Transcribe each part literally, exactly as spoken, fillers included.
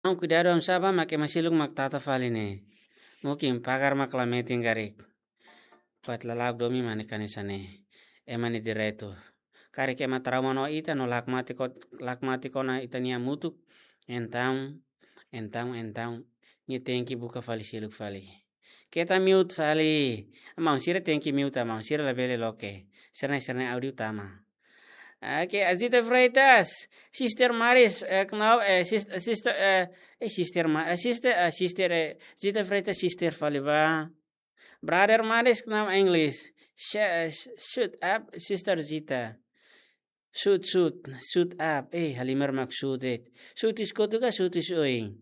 Ang cuidado am saba make masilung mak tata faline. Mukim pagar mak lametin garik. Pat lalak domi mani kanisane. Emani direto. Kari ke matrauma no ita no lakmati ko lakmati ko na itania mutuk. Entang entang entang ni tenki buka fali siluk fali. Kita mute fali. Amang sira tenki mute amang sira labele loke. Serna serna audio tama. Oke, Azita Freitas, Sister Maris, eh, knau, eh, sister, sister, eh, eh, sister, ma, eh, sister, eh, sister, eh, Zita Freitas, sister, Faliba. Brother Maris, knau English. Sh- shoot up, Sister Zita. Shoot, shoot, shoot up. Eh, halimer mak shoot it. Shoot is kotuka, shoot is oing.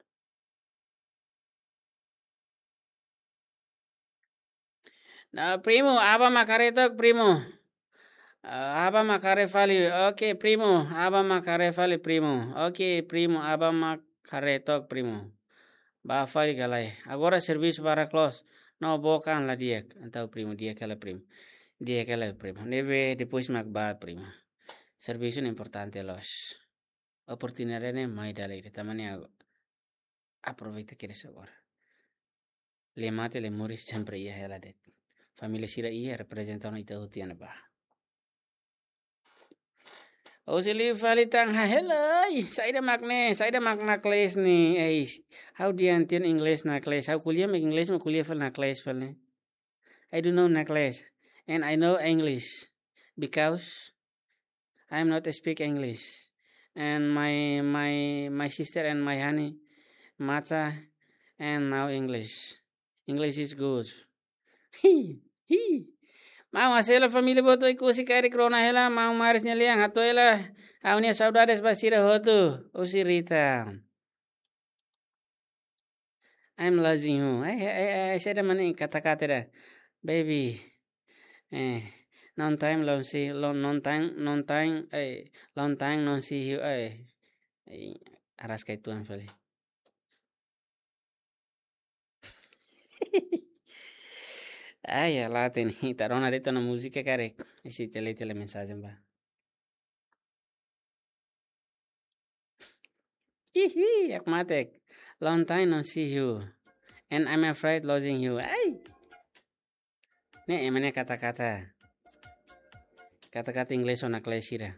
Now, primo, aba makaretok, primo. Uh, aba makare fali, okay, primo. Aba makare fali, primo. Okay, primo, aba makare tok, primo. Ba fali galay. Agora serviço para close. No bocan la diek. Então, primo, dia aquela primo. Dia aquela primo. Neve depois magba primo. Serviço é importante los. Oportunidade né mai dale. Tamani aproveita que eres agora. Le mate le moris sempre ia hela det. Família sira ia representa no ita hutiana ba. O sili falitang ha hello, saya dah makne, saya dah mak nakles ni. Eh, how do you antin English nakles? How kuliah mak English mak kuliah fal nakles fal ni. I do know nakles, and I know English because I am not speak English, and my my my sister and my honey, matcha, and now English. English is good. Hi hi. Mau asela família botou ikusi kari krona hela mau maris nyeliang atau hela aunia saudades basira hotu usirita. I'm losing you. Eh eh eh saya mana kata-kata dah. Baby. Eh non time long see long non time non time eh long time non see you eh. Eh aras kay tuan fali. Ay, ala teni taron arito na música kare. Isi tele tele mensaje ba. Hihi, ak matek. Long time no see you. And I'm afraid losing you. Ay. Ne emane kata-kata. Kata-kata Inggris ona klesira.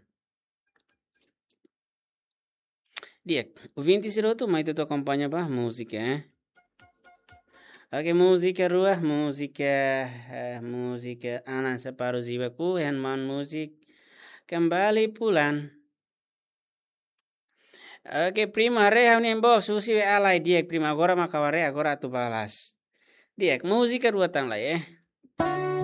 Diek, ouvinte siroto, mas tu acompanha ba música, eh? Oke, música ruah, música, uh, música anan separuh jiwaku, handman musik kembali pulang. Oke, prima re hauni box susi alai diek prima agora makaware agora tu balas. Diek, música ruah tang lah, eh?